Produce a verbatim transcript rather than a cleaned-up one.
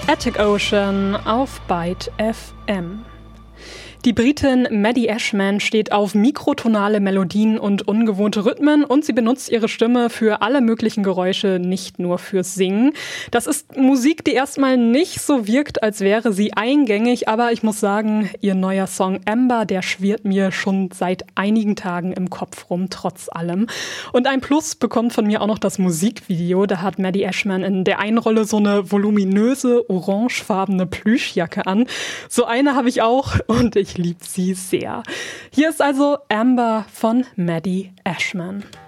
Attic Ocean auf Byte F M. Die Britin Maddie Ashman steht auf mikrotonale Melodien und ungewohnte Rhythmen und sie benutzt ihre Stimme für alle möglichen Geräusche, nicht nur fürs Singen. Das ist Musik, die erstmal nicht so wirkt, als wäre sie eingängig, aber ich muss sagen, ihr neuer Song Amber, der schwirrt mir schon seit einigen Tagen im Kopf rum, trotz allem. Und ein Plus bekommt von mir auch noch das Musikvideo. Da hat Maddie Ashman in der einen Rolle so eine voluminöse, orangefarbene Plüschjacke an. So eine habe ich auch und ich Ich liebe sie sehr. Hier ist also Amber von Maddie Ashman.